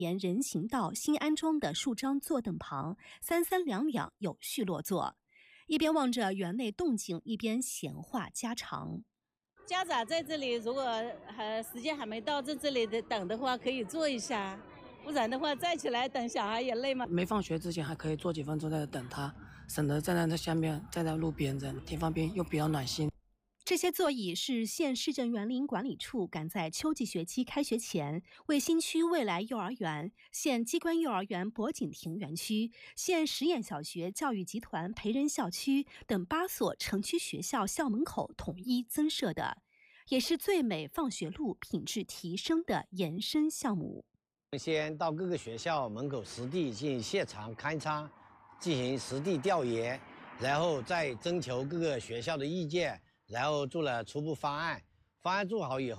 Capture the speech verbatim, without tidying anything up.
沿人行道新安装的数张坐凳旁，三三两两有序落座，一边望着园内动静，一边闲话家常。 家长在这里，如果还时间还没到，在这里的等的话，可以坐一下，不然的话站起来等小孩也累嘛。 没放学之前还可以坐几分钟在这等他，省得站在那下面，站在路边这样，挺方便又比较暖心。 这些座椅是县市政园林管理处赶在秋季学期开学前，为新区未来幼儿园、县机关幼儿园博景亭园区、县实验小学教育集团培仁校区等八所城区学校校门口统一增设的，也是最美放学路品质提升的延伸项目。 先到各个学校门口实地进行现场勘察，进行实地调研，然后再征求各个学校的意见，然后做了初步方案。方案做好以后。